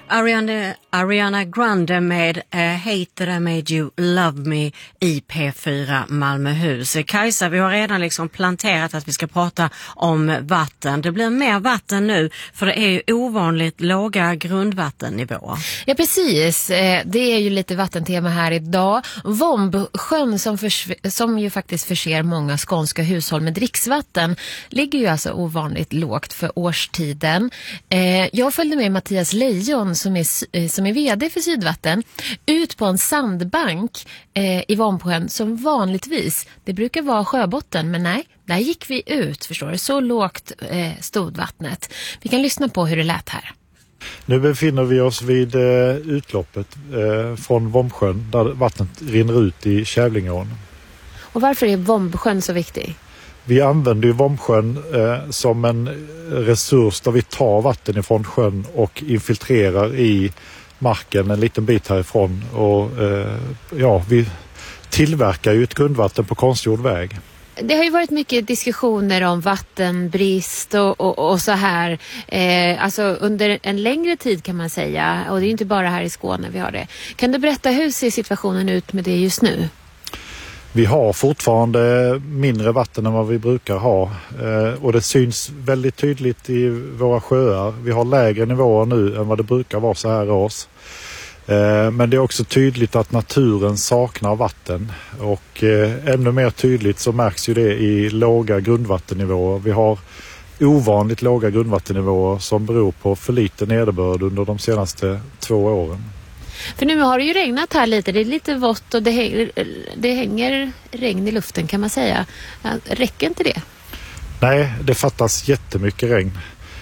Ariana Grande med Hate That I Made You Love Me i P4 Malmöhus. Kajsa, vi har redan liksom planterat att vi ska prata om vatten. Det blir mer vatten nu för det är ju ovanligt låga grundvattennivåer. Ja, precis. Det är ju lite vattentema här idag. Vombsjön som ju faktiskt förser många skånska hushåll med dricksvatten ligger ju alltså ovanligt lågt för årstiden. Jag följde med Mattias Lejon som är vd för Sydvatten ut på en sandbank i Vombsjön som vanligtvis, det brukar vara sjöbotten, men nej, där gick vi ut, förstår du, så lågt stod vattnet. Vi kan lyssna på hur det lät här. Nu befinner vi oss vid utloppet från Vombsjön där vattnet rinner ut i Kävlingeån. Och varför är Vombsjön så viktig? Vi använder ju Vombsjön som en resurs där vi tar vatten ifrån sjön och infiltrerar i marken en liten bit härifrån. Och vi tillverkar ju ett grundvatten på konstgjord väg. Det har ju varit mycket diskussioner om vattenbrist och så här, alltså under en längre tid kan man säga, och det är ju inte bara här i Skåne vi har det. Kan du berätta hur ser situationen ut med det just nu? Vi har fortfarande mindre vatten än vad vi brukar ha och det syns väldigt tydligt i våra sjöar. Vi har lägre nivåer nu än vad det brukar vara så här års. Men det är också tydligt att naturen saknar vatten och ännu mer tydligt så märks ju det i låga grundvattennivåer. Vi har ovanligt låga grundvattennivåer som beror på för lite nederbörd under de senaste 2 åren. För nu har det ju regnat här lite, det är lite vått och det hänger regn i luften kan man säga. Räcker inte det? Nej, det fattas jättemycket regn.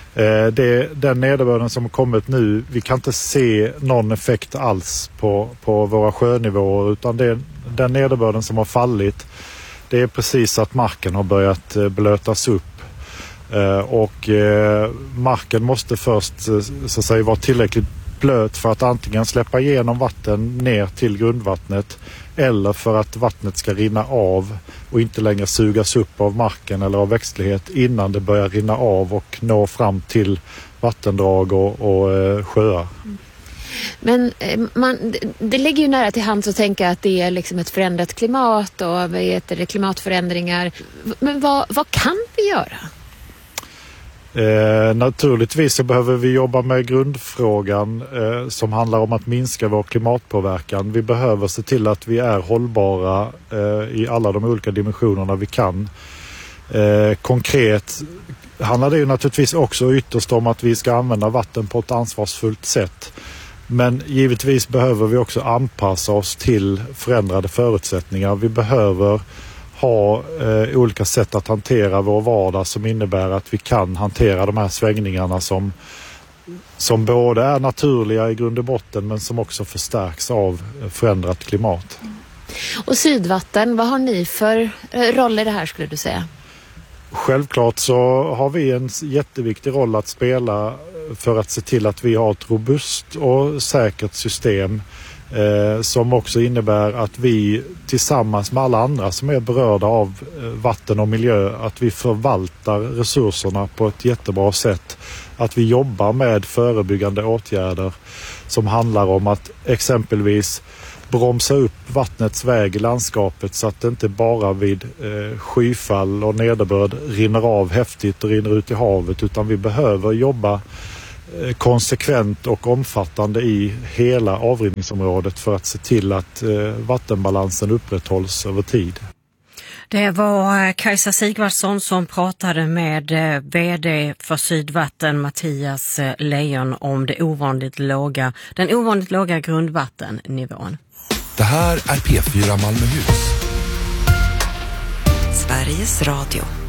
Den nederbörden som har kommit nu, vi kan inte se någon effekt alls på våra sjönivåer, utan den nederbörden som har fallit, det är precis att marken har börjat blötas upp. Och marken måste först så att säga vara tillräckligt blöt för att antingen släppa igenom vatten ner till grundvattnet eller för att vattnet ska rinna av och inte längre sugas upp av marken eller av växtlighet innan det börjar rinna av och nå fram till vattendrag och sjöar. Men det ligger ju nära till hands att tänka att det är liksom ett förändrat klimat och klimatförändringar. Men vad kan vi göra? Naturligtvis så behöver vi jobba med grundfrågan som handlar om att minska vår klimatpåverkan. Vi behöver se till att vi är hållbara i alla de olika dimensionerna vi kan. Konkret handlar det ju naturligtvis också ytterst om att vi ska använda vatten på ett ansvarsfullt sätt. Men givetvis behöver vi också anpassa oss till förändrade förutsättningar. Vi behöver ha olika sätt att hantera vår vardag som innebär att vi kan hantera de här svängningarna som både är naturliga i grund och botten men som också förstärks av förändrat klimat. Och Sydvatten, vad har ni för roll i det här skulle du säga? Självklart så har vi en jätteviktig roll att spela för att se till att vi har ett robust och säkert system som också innebär att vi tillsammans med alla andra som är berörda av vatten och miljö, att vi förvaltar resurserna på ett jättebra sätt. Att vi jobbar med förebyggande åtgärder som handlar om att exempelvis bromsa upp vattnets väg i landskapet så att det inte bara vid skyfall och nederbörd rinner av häftigt och rinner ut i havet, utan vi behöver jobba konsekvent och omfattande i hela avrinningsområdet för att se till att vattenbalansen upprätthålls över tid. Det var Kajsa Sigvardsson som pratade med vd för Sydvatten Mattias Lejon om den ovanligt låga grundvattennivån. Det här är P4 Malmöhus. Sveriges Radio.